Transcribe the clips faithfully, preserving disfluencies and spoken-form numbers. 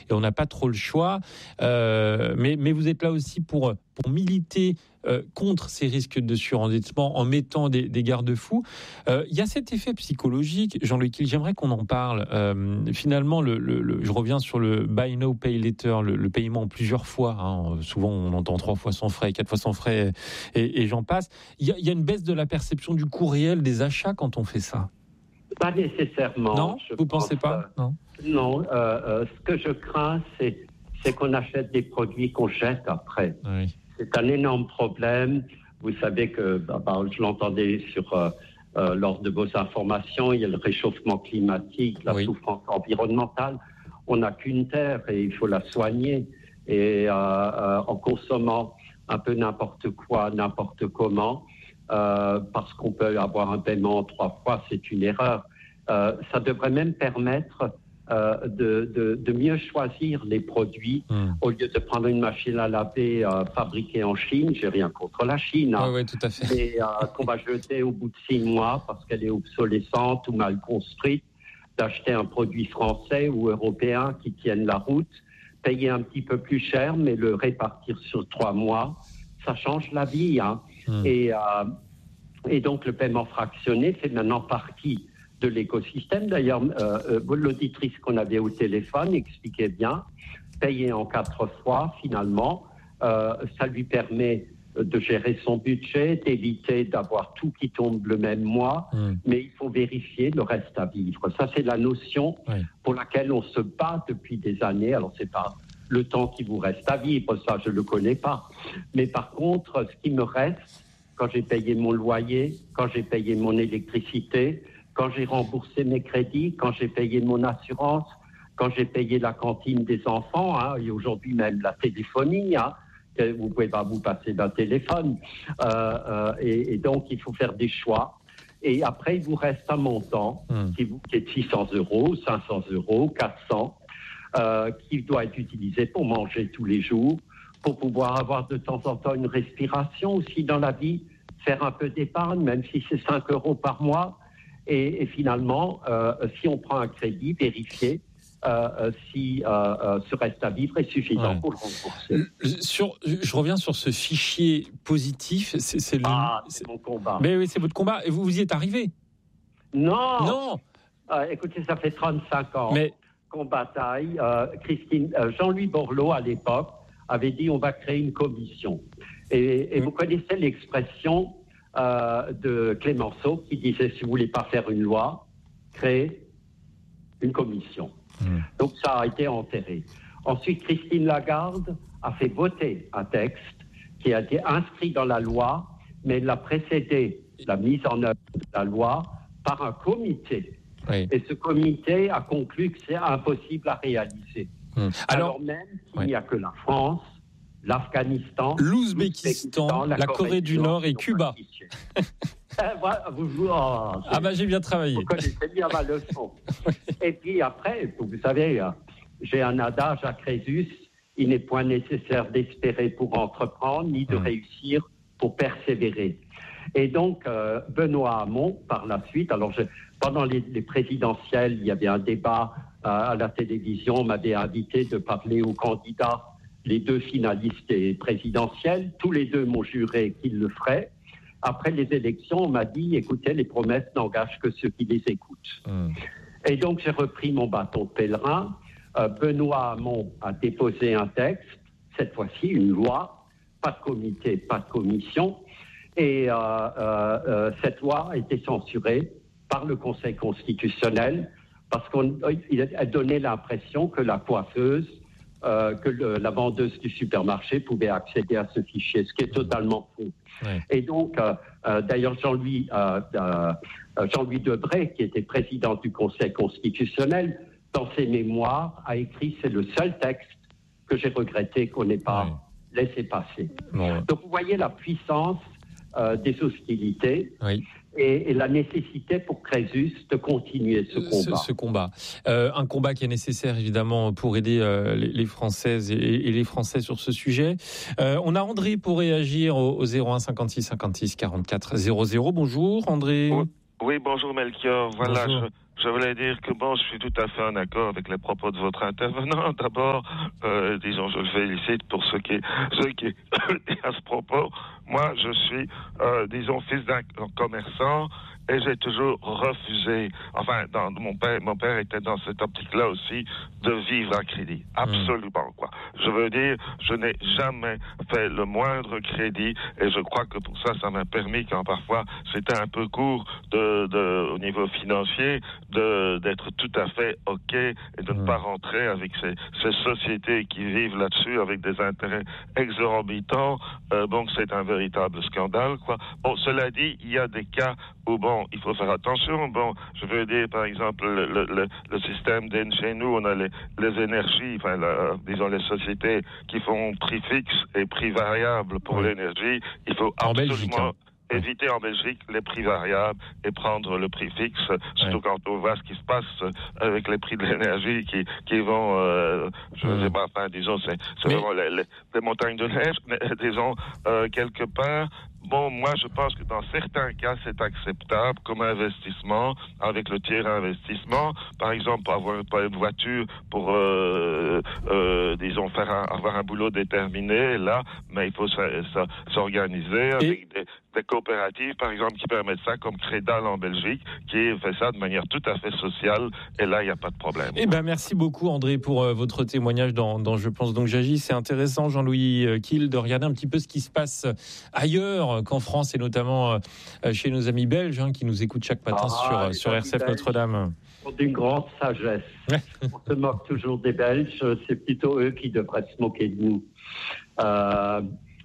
et on n'a pas trop le choix. Euh, mais, mais vous êtes là aussi pour, pour militer euh, contre ces risques de surendettement en mettant des, des garde-fous. Euh, il y a cet effet psychologique, Jean-Luc Hill, j'aimerais qu'on en parle. Euh, finalement, le, le, le, je reviens sur le buy now, pay later, le, le paiement en plusieurs fois. Hein. Souvent, on entend trois fois sans frais, quatre fois sans frais, et, et j'en passe. Il y, a, il y a une baisse de la perception du coût réel des achats quand on fait ça. Pas nécessairement. Non, vous pensez pas? Non. Non. Euh, euh, ce que je crains, c'est, c'est qu'on achète des produits qu'on jette après. Oui. C'est un énorme problème. Vous savez que, bah, bah, je l'entendais sur euh, euh, lors de vos informations, il y a le réchauffement climatique, la oui. souffrance environnementale. On n'a qu'une terre et il faut la soigner. Et euh, euh, en consommant un peu n'importe quoi, n'importe comment, euh, parce qu'on peut avoir un paiement trois fois, c'est une erreur. Euh, ça devrait même permettre euh, de, de, de mieux choisir les produits mmh. au lieu de prendre une machine à laver euh, fabriquée en Chine. J'ai rien contre la Chine, hein, oui, oui, tout à fait. mais euh, qu'on va jeter au bout de six mois parce qu'elle est obsolescente ou mal construite. D'acheter un produit français ou européen qui tienne la route, payer un petit peu plus cher, mais le répartir sur trois mois, ça change la vie. Hein. Mmh. Et, euh, et donc, le paiement fractionné fait maintenant partie de l'écosystème. D'ailleurs, euh, euh, l'auditrice qu'on avait au téléphone expliquait bien, payer en quatre fois, finalement, euh, ça lui permet de gérer son budget, d'éviter d'avoir tout qui tombe le même mois, mmh. mais il faut vérifier le reste à vivre. Ça, c'est la notion oui. pour laquelle on se bat depuis des années. Alors, c'est pas le temps qui vous reste à vivre, ça, je le connais pas. Mais par contre, ce qui me reste, quand j'ai payé mon loyer, quand j'ai payé mon électricité, quand j'ai remboursé mes crédits, quand j'ai payé mon assurance, quand j'ai payé la cantine des enfants, hein, et aujourd'hui même la téléphonie, hein, vous pouvez pas vous passer d'un téléphone. Euh, euh, et, et donc, il faut faire des choix. Et après, il vous reste un montant mmh. qui, vous, qui est de six cents euros, cinq cents euros, quatre cents, euh, qui doit être utilisé pour manger tous les jours, pour pouvoir avoir de temps en temps une respiration aussi dans la vie, faire un peu d'épargne, même si c'est cinq euros par mois. Et, et finalement, euh, si on prend un crédit, vérifier Euh, si euh, euh, ce reste à vivre est suffisant ouais. pour le rembourser. Sur, je reviens sur ce fichier positif. C'est, c'est le, ah, c'est, c'est mon combat. Mais oui, c'est votre combat. Et vous, vous y êtes arrivé? Non. Non. Euh, écoutez, ça fait trente-cinq ans mais... qu'on bataille. Euh, Christine, euh, Jean-Louis Borloo, à l'époque, avait dit on va créer une commission. Et, et mmh. vous connaissez l'expression euh, de Clémenceau qui disait si vous voulez pas faire une loi, créez une commission. Mmh. Donc ça a été enterré. Ensuite, Christine Lagarde a fait voter un texte qui a été inscrit dans la loi, mais elle a précédé la mise en œuvre de la loi par un comité. Oui. Et ce comité a conclu que c'est impossible à réaliser. Mmh. Alors, Alors même qu'il oui. n'y a que la France, l'Afghanistan, l'Ouzbékistan, la, la Corée, Corée du Nord et Cuba. Voilà, vous, vous, oh, ah ben j'ai bien travaillé. Vous connaissez bien ma leçon. Et puis après, vous savez, j'ai un adage à Crésus, il n'est point nécessaire d'espérer pour entreprendre, ni de mmh. réussir pour persévérer. Et donc, euh, Benoît Hamon, par la suite, alors je, pendant les, les présidentielles, il y avait un débat euh, à la télévision, on m'avait invité de parler aux candidats, les deux finalistes des présidentielles, tous les deux m'ont juré qu'ils le feraient. Après les élections, on m'a dit, écoutez, les promesses n'engagent que ceux qui les écoutent. Mmh. Et donc, j'ai repris mon bâton de pèlerin. Euh, Benoît Hamon a déposé un texte, cette fois-ci une loi, pas de comité, pas de commission. Et euh, euh, euh, cette loi a été censurée par le Conseil constitutionnel parce qu'elle donnait l'impression que la coiffeuse, Euh, que le, la vendeuse du supermarché pouvait accéder à ce fichier, ce qui est totalement faux. Ouais. Et donc, euh, euh, d'ailleurs, Jean-Louis, euh, euh, Jean-Louis Debré, qui était président du Conseil constitutionnel, dans ses mémoires, a écrit « C'est le seul texte que j'ai regretté qu'on n'ait pas ouais. laissé passer ouais. ». Donc, vous voyez la puissance euh, des hostilités. Oui. Et, et la nécessité pour Crésus de continuer ce combat. Ce, ce combat. Euh, un combat qui est nécessaire, évidemment, pour aider euh, les, les Françaises et, et les Français sur ce sujet. Euh, on a André pour réagir au, au zéro un cinquante-six cinquante-six quarante-quatre zéro zéro. Bonjour, André. Oui, bonjour, Melchior. Voilà, bonjour. Je voulais dire que bon, je suis tout à fait en accord avec les propos de votre intervenant. D'abord, euh, disons, je le félicite pour ce qui, ce qui est à ce propos. Moi, je suis, euh, disons, fils d'un commerçant. Et j'ai toujours refusé, enfin, dans, mon père, mon père était dans cette optique-là aussi, de vivre à crédit. Absolument, quoi. Je veux dire, je n'ai jamais fait le moindre crédit, et je crois que pour ça, ça m'a permis, quand parfois c'était un peu court de, de, au niveau financier, de, d'être tout à fait OK et de ne pas rentrer avec ces, ces sociétés qui vivent là-dessus avec des intérêts exorbitants. Euh, bon, c'est un véritable scandale, quoi. Bon, cela dit, il y a des cas où, bon, il faut faire attention. Bon, je veux dire, par exemple, le, le, le système d'E N chez nous, on a les, les énergies, enfin, la, disons, les sociétés qui font prix fixe et prix variable pour oui. l'énergie. Il faut en absolument Belgique, hein. éviter en Belgique les prix variables et prendre le prix fixe, surtout ouais. quand on voit ce qui se passe avec les prix de l'énergie qui, qui vont, euh, je ne mmh. sais pas, enfin, disons, c'est, c'est Mais... vraiment les, les, les montagnes de neige, mais, disons, euh, quelque part. Bon, moi, je pense que dans certains cas, c'est acceptable comme investissement, avec le tiers investissement. Par exemple, pour avoir une voiture, pour, euh, euh, disons, faire un, avoir un boulot déterminé, là, mais il faut ça, ça, s'organiser avec des, des coopératives, par exemple, qui permettent ça, comme Crédal en Belgique, qui fait ça de manière tout à fait sociale, et là, il n'y a pas de problème. Eh ben, merci beaucoup, André, pour euh, votre témoignage dans, dans Je pense donc j'agis. C'est intéressant, Jean-Louis Kiel, de regarder un petit peu ce qui se passe ailleurs qu'en France, et notamment euh, chez nos amis belges hein, qui nous écoutent chaque matin ah, sur, sur R C F Notre-Dame. D'une grande sagesse. On se moque toujours des Belges, c'est plutôt eux qui devraient se moquer de nous. Euh,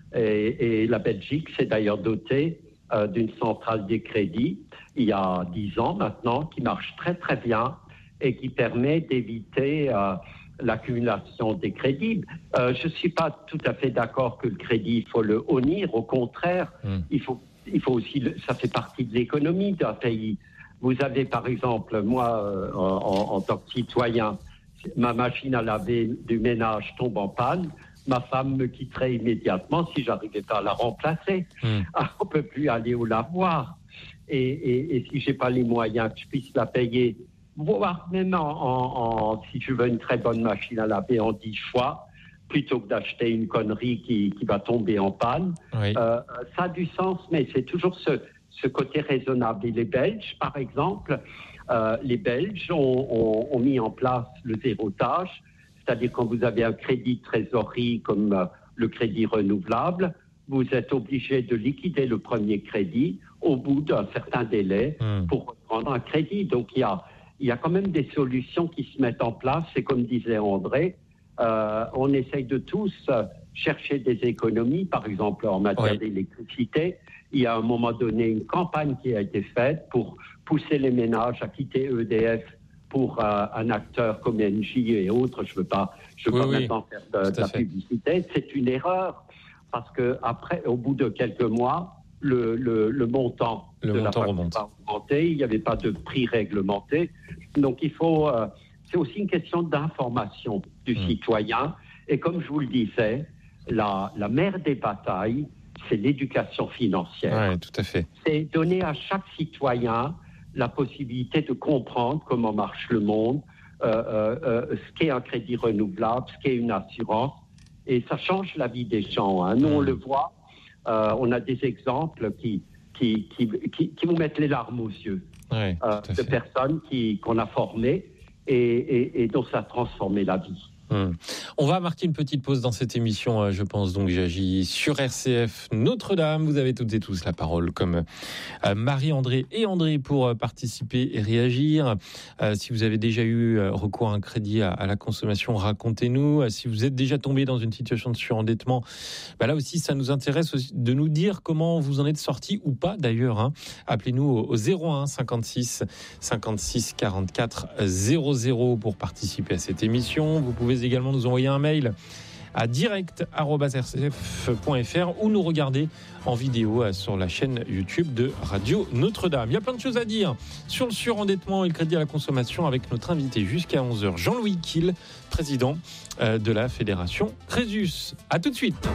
et, et la Belgique s'est d'ailleurs dotée euh, d'une centrale des crédits il y a dix ans maintenant, qui marche très très bien et qui permet d'éviter euh, l'accumulation des crédits. Euh, je ne suis pas tout à fait d'accord que le crédit, il faut le honnir. Au contraire, mmh. il faut, il faut aussi, le, ça fait partie de l'économie d'un pays. Vous avez par exemple, moi, euh, en, en tant que citoyen, ma machine à laver du ménage tombe en panne, ma femme me quitterait immédiatement si j'arrivais pas à la remplacer. Mmh. Ah, on ne peut plus aller au lavoir. Et, et, et si je n'ai pas les moyens que je puisse la payer, voire même en, en, en, si je veux une très bonne machine à laver en dix fois, plutôt que d'acheter une connerie qui, qui va tomber en panne. Oui. Euh, ça a du sens, mais c'est toujours ce, ce côté raisonnable. Et les Belges, par exemple, euh, les Belges ont, ont, ont mis en place le zérotage, c'est-à-dire quand vous avez un crédit de trésorerie comme euh, le crédit renouvelable, vous êtes obligé de liquider le premier crédit au bout d'un certain délai mmh. pour reprendre un crédit. Donc il y a Il y a quand même des solutions qui se mettent en place. Et comme disait André, euh, on essaye de tous chercher des économies, par exemple en matière oui. d'électricité. Il y a à un moment donné une campagne qui a été faite pour pousser les ménages à quitter E D F pour euh, un acteur comme Engie et autres. Je ne veux pas, je veux oui, pas oui. maintenant faire de, de la fait. publicité. C'est une erreur parce qu'après, au bout de quelques mois, Le, le, le montant le de montant la remonte. a augmenté, il n'y avait pas de prix réglementé. Donc il faut, euh, c'est aussi une question d'information du mmh. citoyen. Et comme je vous le disais, la, la mère des batailles, c'est l'éducation financière. Oui, tout à fait. C'est donner à chaque citoyen la possibilité de comprendre comment marche le monde, euh, euh, ce qu'est un crédit renouvelable, ce qu'est une assurance. Et ça change la vie des gens. Hein. Nous, mmh. on le voit. Euh, on a des exemples qui, qui, qui, qui, qui vous mettent les larmes aux yeux oui, euh, de personnes qui, qu'on a formées et, et, et dont ça a transformé la vie. Hum. On va marquer une petite pause dans cette émission, je pense donc j'agis sur R C F Notre-Dame. Vous avez toutes et tous la parole comme Marie-André et André pour participer et réagir. Euh, si vous avez déjà eu recours à un crédit à, à la consommation, racontez-nous. Si vous êtes déjà tombé dans une situation de surendettement, bah là aussi ça nous intéresse aussi de nous dire comment vous en êtes sorti ou pas d'ailleurs. Hein. Appelez-nous au, au zéro un cinquante-six cinquante-six quarante-quatre zéro zéro pour participer à cette émission. Vous pouvez également nous envoyer un mail à direct arobase r c f point f r ou nous regarder en vidéo sur la chaîne YouTube de Radio Notre-Dame. Il y a plein de choses à dire sur le surendettement et le crédit à la consommation avec notre invité jusqu'à onze heures, Jean-Louis Kiel, président de la Fédération Crésus. À tout de suite.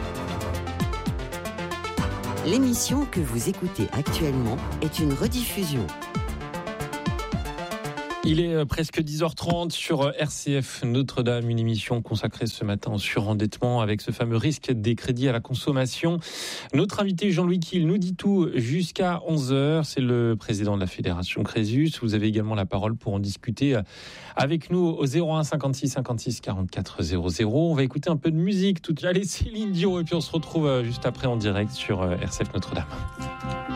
L'émission que vous écoutez actuellement est une rediffusion. Il est presque dix heures trente sur R C F Notre-Dame, une émission consacrée ce matin au surendettement avec ce fameux risque des crédits à la consommation. Notre invité Jean-Louis Kiel nous dit tout jusqu'à onze heures. C'est le président de la Fédération Crésus. Vous avez également la parole pour en discuter avec nous au zéro un cinquante-six cinquante-six quarante-quatre zéro zéro. On va écouter un peu de musique tout. Allez, Céline Dion et puis on se retrouve juste après en direct sur R C F Notre-Dame.